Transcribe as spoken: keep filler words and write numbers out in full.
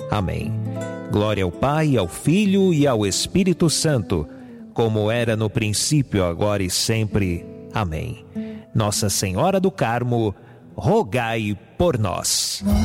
Amém. Glória ao Pai, ao Filho e ao Espírito Santo, como era no princípio, agora e sempre. Amém. Nossa Senhora do Carmo, rogai por nós.